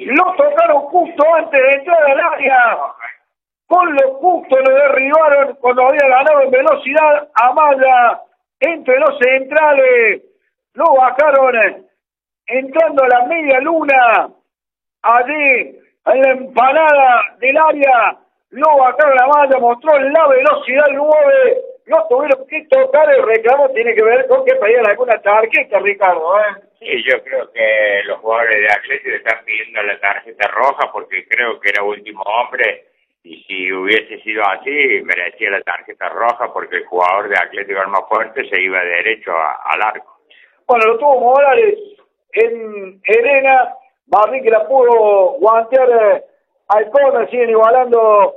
Lo tocaron justo antes de entrar al área. Con lo justo lo derribaron cuando había ganado en velocidad a Maya entre los centrales. Lo bajaron entrando a la media luna. Allí en la empanada del área. Lo bajaron a Maya, mostró la velocidad 9. No tuvieron que tocar. El reclamo tiene que ver con que pedían alguna tarjeta, Ricardo. Sí, yo creo que los jugadores de Atlético están pidiendo la tarjeta roja porque creo que era último hombre y si hubiese sido así merecía la tarjeta roja porque el jugador de Atlético Almafuerte se iba derecho al arco. Bueno, lo tuvo Morales en Elena. Barrín que la pudo guantear al córner. Siguen igualando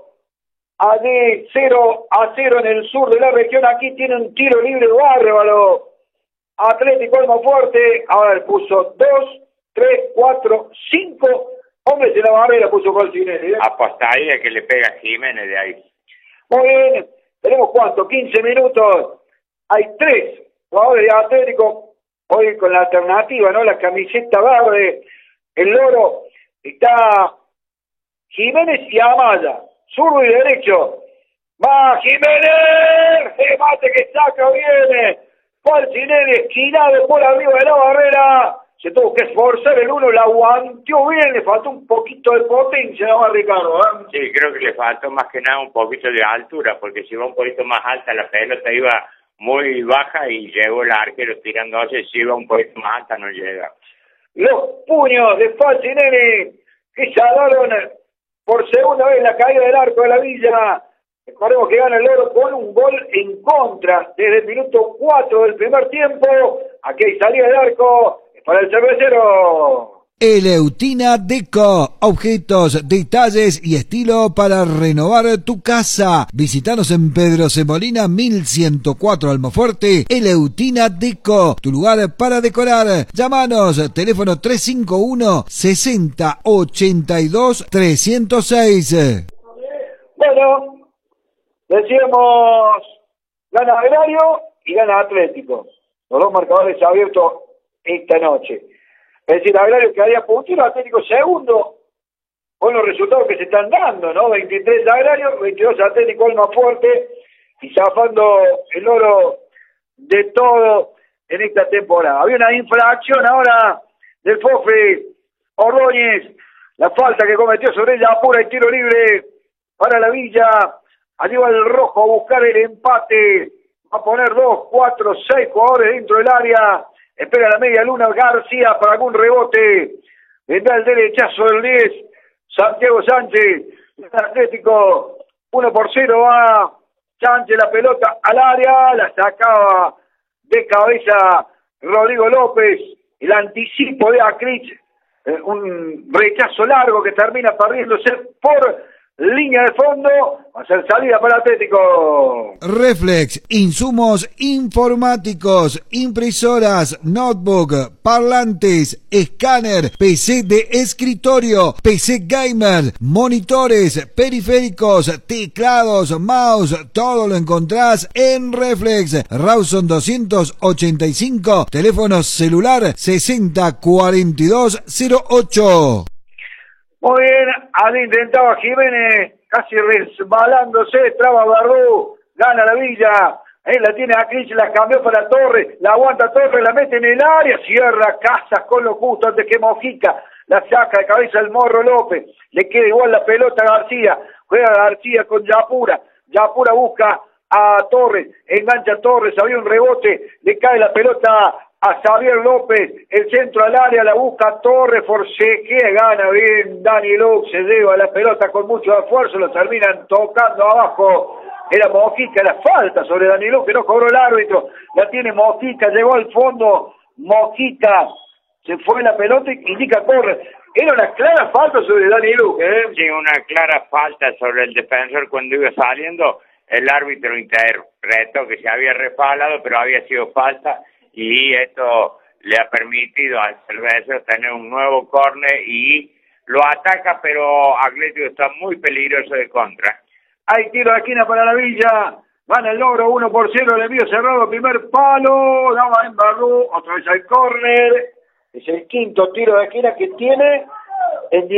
allí 0-0 en el sur de la región. Aquí tiene un tiro libre bárbaro Atlético Almafuerte. Ahora le puso 2, 3, 4, 5 hombres en la barrera, puso Colcinelli. Apostaría que le pega Jiménez de ahí. Muy bien, tenemos ¿cuánto? 15 minutos. Hay 3 jugadores de Atlético hoy con la alternativa, ¿no? La camiseta verde, el loro. Está Jiménez y Amaya, zurdo y derecho. ¡Va Jiménez! ¡Mate que saca! ¡Viene! Colcinelli esquinado por arriba de la barrera. Se tuvo que esforzar el uno, la aguantó bien, le faltó un poquito de potencia, ¿no, Ricardo? Sí, creo que le faltó más que nada un poquito de altura, porque si iba un poquito más alta la pelota iba muy baja y llegó el arquero tirándose, si iba un poquito más alta no llega. Los puños de Colcinelli que salvaron por segunda vez la caída del arco de la Villa. Recordemos que gana el Oro con un gol en contra desde el minuto 4 del primer tiempo. Aquí hay salida del arco para el cervecero. Eleutina Deco, objetos, detalles y estilo para renovar tu casa. Visítanos en Pedro Semolina 1104 Almafuerte. Eleutina Deco, tu lugar para decorar. Llámanos, teléfono 351 60 82 306. Bueno, decíamos gana Agrario y gana Atlético. Los dos marcadores abiertos esta noche. Es decir, Agrario quedaría puntero, Atlético segundo, con los resultados que se están dando, ¿no? 23 Agrario, 22 Atlético Almafuerte, y zafando el oro de todo en esta temporada. Había una infracción ahora del Fofe Ordóñez, la falta que cometió sobre ella, apura el tiro libre para la Villa. Allí va el rojo a buscar el empate, va a poner 2, 4, 6 jugadores dentro del área. Espera la media luna García para algún rebote. Vendrá el derechazo del 10. Santiago Sánchez. Atlético 1-0 va Sánchez la pelota al área. La sacaba de cabeza Rodrigo López. El anticipo de Acrich. Un rechazo largo que termina perdiéndose por línea de fondo, va a ser salida para Atlético. Reflex, insumos informáticos, impresoras, notebook, parlantes, escáner, PC de escritorio, PC gamer, monitores, periféricos, teclados, mouse, todo lo encontrás en Reflex. Rawson 285, teléfono celular 604208. Muy bien, ahí intentaba Jiménez, casi resbalándose, traba Barrú, gana la Villa, ahí la tiene Acrich, la cambió para Torres, la aguanta Torres, la mete en el área, cierra Casas con lo justo antes que Mojica, la saca de cabeza el Morro López, le queda igual la pelota a García, juega García con Yapura, Yapura busca a Torres, engancha a Torres, había un rebote, le cae la pelota a Xavier López, el centro al área, la busca Torres, forcejea, gana bien, Dani Lux se lleva la pelota con mucho esfuerzo, lo terminan tocando abajo, era Mojica, la falta sobre Dani Lux, que no cobró el árbitro, la tiene Mojica, llegó al fondo, Mojica, se fue la pelota y indica Torres, era una clara falta sobre Dani Lux, Sí, una clara falta sobre el defensor cuando iba saliendo, el árbitro interpretó que se había resbalado, pero había sido falta, y esto le ha permitido al cervecero tener un nuevo córner y lo ataca, pero Atlético está muy peligroso de contra. Hay tiro de esquina para la Villa, gana el Logro 1-0, el envío cerrado, primer palo, daba en Barrú, otra vez al córner, es el quinto tiro de esquina que tiene en